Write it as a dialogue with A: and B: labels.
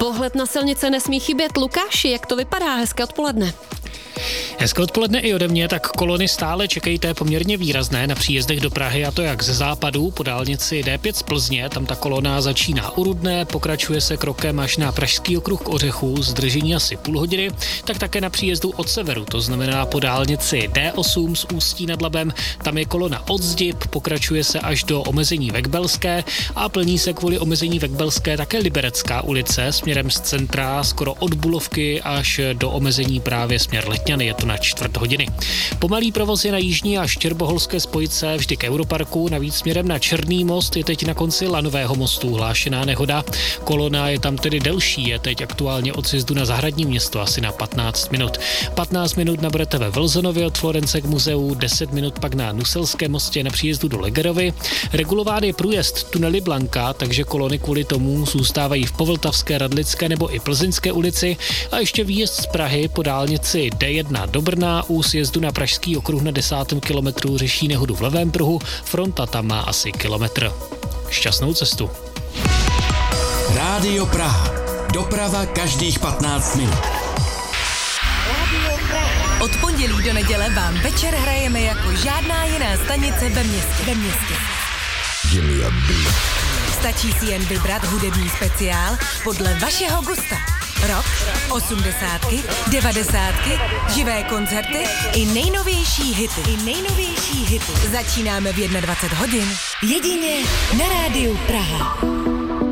A: Pohled na silnice nesmí chybět. Lukáši, jak to vypadá? Hezké odpoledne.
B: Hezké odpoledne i ode mě, tak kolony stále čekejte poměrně výrazné na příjezdech do Prahy, a to jak ze západu po dálnici D5 z Plzně, tam ta kolona začíná u Rudné, pokračuje se krokem až na Pražský okruh k Ořechu, zdržení asi půl hodiny, tak také na příjezdu od severu, to znamená po dálnici D8 z Ústí nad Labem, tam je kolona od Zdib, pokračuje se až do omezení Vekbelské a plní se kvůli omezení Vekbelské také Liberecká ulice směrem z centra skoro od Bulovky až do omezení právě směr Letňany, je to na čtvrt hodiny. Pomalý provoz je na jižní a štěrboholské spojce vždy k Europarku, navíc směrem na Černý most je teď na konci Lanového mostu hlášená nehoda. Kolona je tam tedy delší, je teď aktuálně od sjezdu na Zahradní město asi na 15 minut. 15 minut naberete ve Vlzonově od Florence k muzeu, 10 minut pak na Nuselském mostě na příjezdu do Legerovy. Regulován je průjezd tunely Blanka, takže kolony kvůli tomu zůstávají v Povltavské, Radlické nebo i Plzeňské ulici a ještě výjezd z Prahy po dálnici D1 do Brna u sjezdu na Pražský okruh na 10. kilometru řeší nehodu v levém pruhu, fronta tam má asi kilometr. Šťastnou cestu.
C: Rádio Praha. Doprava každých 15 minut.
D: Od pondělí do neděle vám večer hrajeme jako žádná jiná stanice ve městě. Stačí si jen vybrat hudební speciál podle vašeho gusta. Rock, 80, 90, živé koncerty i nejnovější hity. Začínáme v 21 hodin. Jedině na Rádiu Praha.